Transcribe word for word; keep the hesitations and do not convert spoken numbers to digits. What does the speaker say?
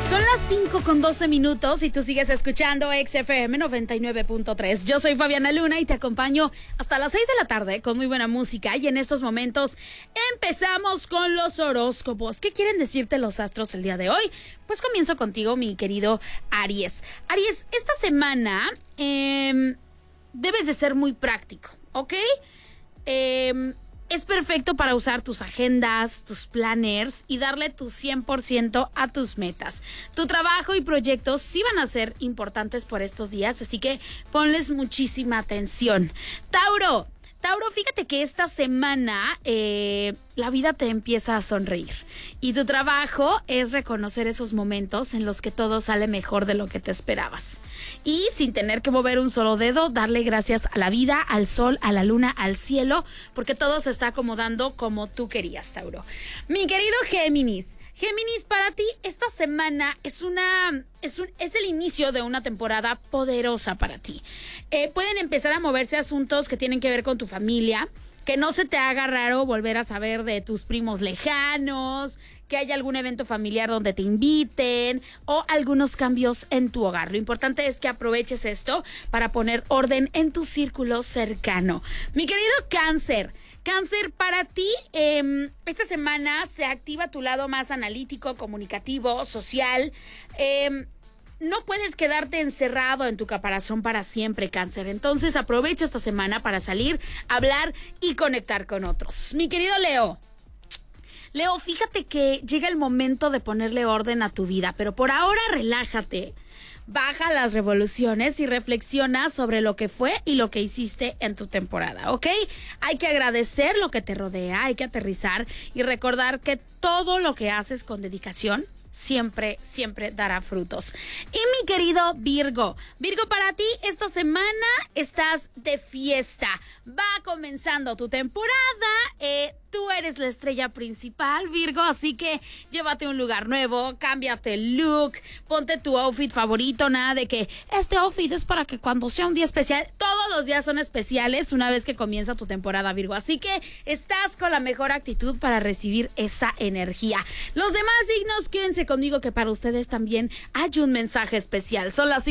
Son las cinco con doce minutos y tú sigues escuchando X F M noventa y nueve punto tres. Yo soy Fabiana Luna y te acompaño hasta las seis de la tarde con muy buena música. Y en estos momentos empezamos con los horóscopos. ¿Qué quieren decirte los astros el día de hoy? Pues comienzo contigo, mi querido Aries. Aries, esta semana eh, debes de ser muy práctico, ¿ok? Eh... Es perfecto para usar tus agendas, tus planners y darle tu cien por ciento a tus metas. Tu trabajo y proyectos sí van a ser importantes por estos días, así que ponles muchísima atención. Tauro, Tauro, fíjate que esta semana eh, la vida te empieza a sonreír y tu trabajo es reconocer esos momentos en los que todo sale mejor de lo que te esperabas. Y sin tener que mover un solo dedo, darle gracias a la vida, al sol, a la luna, al cielo, porque todo se está acomodando como tú querías, Tauro. Mi querido Géminis, Géminis, para ti esta semana es una es un es el inicio de una temporada poderosa para ti. Eh, pueden empezar a moverse asuntos que tienen que ver con tu familia, que no se te haga raro volver a saber de tus primos lejanos, que haya algún evento familiar donde te inviten o algunos cambios en tu hogar. Lo importante es que aproveches esto para poner orden en tu círculo cercano. Mi querido Cáncer, Cáncer, para ti, eh, esta semana se activa tu lado más analítico, comunicativo, social. Eh, no puedes quedarte encerrado en tu caparazón para siempre, Cáncer. Entonces aprovecha esta semana para salir, hablar y conectar con otros. Mi querido Leo. Leo, fíjate que llega el momento de ponerle orden a tu vida, pero por ahora relájate. Baja las revoluciones y reflexiona sobre lo que fue y lo que hiciste en tu temporada, ¿ok? Hay que agradecer lo que te rodea, hay que aterrizar y recordar que todo lo que haces con dedicación siempre, siempre dará frutos. Y mi querido Virgo, Virgo, para ti esta semana estás de fiesta. Va comenzando tu temporada, eh, tú eres la estrella principal, Virgo, así que llévate a un lugar nuevo, cámbiate el look, ponte tu outfit favorito, nada de que este outfit es para que cuando sea un día especial. Todos los días son especiales una vez que comienza tu temporada, Virgo, así que estás con la mejor actitud para recibir esa energía. Los demás signos, quédense conmigo que para ustedes también hay un mensaje especial. Son las